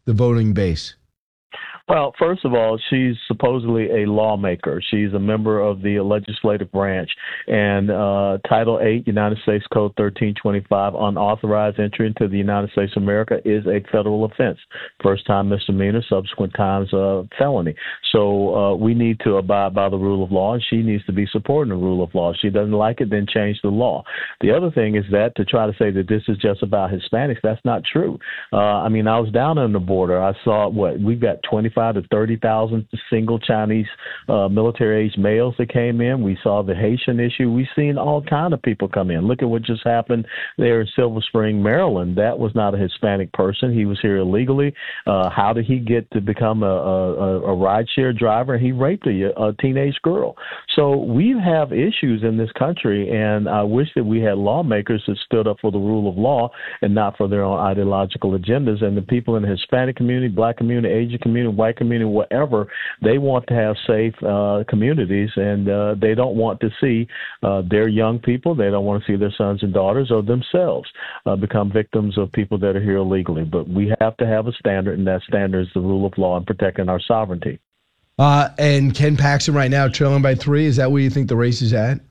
the voting base? Well, first of all, she's supposedly a lawmaker. She's a member of the legislative branch. And Title 8, United States Code 1325, unauthorized entry into the United States of America is a federal offense. First time misdemeanor, subsequent times felony. So we need to abide by the rule of law, and she needs to be supporting the rule of law. If she doesn't like it, then change the law. The other thing is that to try to say that this is just about Hispanics, that's not true. I was down on the border. I saw we've got 25 to 30,000 single Chinese military-age males that came in. We saw the Haitian issue. We've seen all kind of people come in. Look at what just happened there in Silver Spring, Maryland. That was not a Hispanic person. He was here illegally. How did he get to become a rideshare driver? He raped a teenage girl. So we have issues in this country, and I wish that we had lawmakers that stood up for the rule of law and not for their own ideological agendas. And the people in the Hispanic community, Black community, Asian community, white community, whatever, they want to have safe communities, and they don't want to see their young people, they don't want to see their sons and daughters or themselves become victims of people that are here illegally. But we have to have a standard, and that standard is the rule of law and protecting our sovereignty. And Ken Paxton right now trailing by 3. Is that where you think the race is at?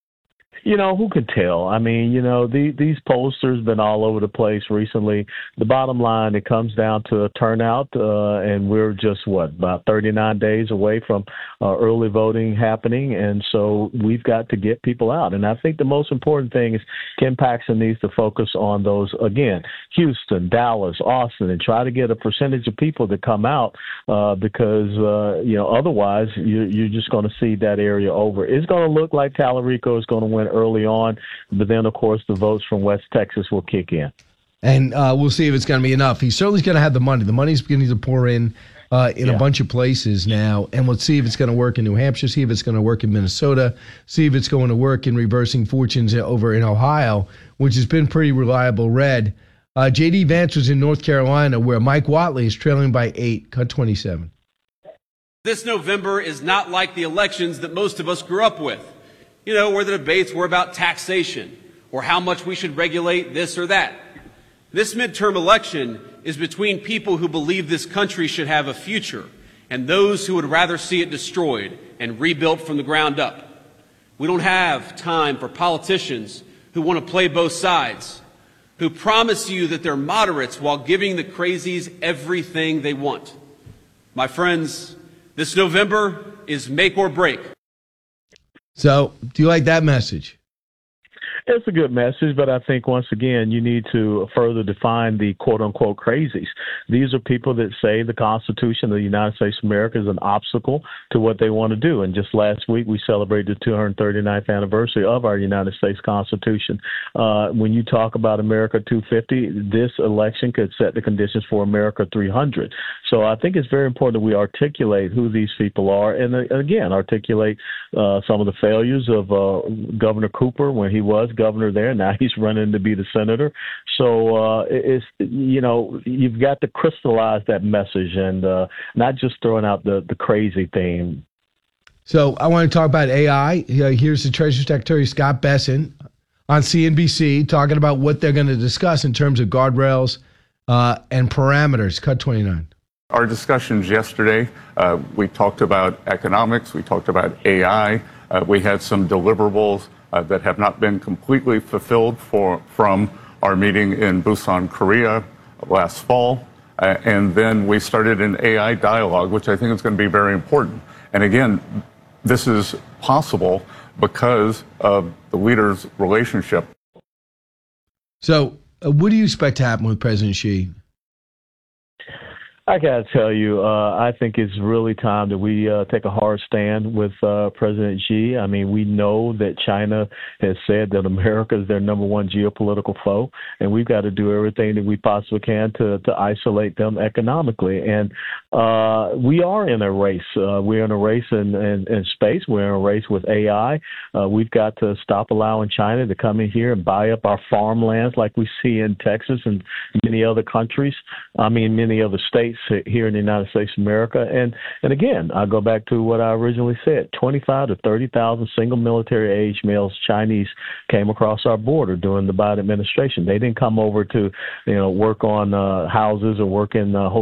Who could tell? These pollsters been all over the place recently. The bottom line, it comes down to a turnout, and we're just, about 39 days away from early voting happening, and so we've got to get people out. And I think the most important thing is Ken Paxton needs to focus on those, again, Houston, Dallas, Austin, and try to get a percentage of people to come out because, otherwise you're just going to see that area over. It's going to look like Tallarico is going to win early on, but then, of course, the votes from West Texas will kick in. And we'll see if it's going to be enough. He's certainly going to have the money. The money's beginning to pour in a bunch of places now, and we'll see if it's going to work in New Hampshire, see if it's going to work in Minnesota, see if it's going to work in reversing fortunes over in Ohio, which has been pretty reliable red. J.D. Vance was in North Carolina, where Mike Whatley is trailing by 8, cut 27. This November is not like the elections that most of us grew up with. Where the debates were about taxation or how much we should regulate this or that. This midterm election is between people who believe this country should have a future and those who would rather see it destroyed and rebuilt from the ground up. We don't have time for politicians who want to play both sides, who promise you that they're moderates while giving the crazies everything they want. My friends, this November is make or break. So, do you like that message? It's a good message, but I think, once again, you need to further define the quote-unquote crazies. These are people that say the Constitution of the United States of America is an obstacle to what they want to do. And just last week, we celebrated the 239th anniversary of our United States Constitution. When you talk about America 250, this election could set the conditions for America 300. So I think it's very important that we articulate who these people are and, again, articulate some of the failures of Governor Cooper when he was governor there. Now he's running to be the senator. So you've got to crystallize that message and not just throwing out the crazy thing. So I want to talk about AI. Here's the Treasury Secretary Scott Bessent on CNBC talking about what they're going to discuss in terms of guardrails and parameters. Cut 29. Our discussions yesterday, we talked about economics, we talked about AI, we had some deliverables that have not been completely fulfilled from our meeting in Busan, Korea last fall. And then we started an AI dialogue, which I think is going to be very important. And again, this is possible because of the leaders' relationship. So what do you expect to happen with President Xi? I got to tell you, I think it's really time that we take a hard stand with President Xi. I mean, we know that China has said that America is their number one geopolitical foe, and we've got to do everything that we possibly can to isolate them economically. And we are in a race. We're in a race in space. We're in a race with AI. We've got to stop allowing China to come in here and buy up our farmlands like we see in Texas and many other countries. Many other states here in the United States of America. And again, I go back to what I originally said, 25 to 30,000 single military age males, Chinese, came across our border during the Biden administration. They didn't come over to, work on houses or work in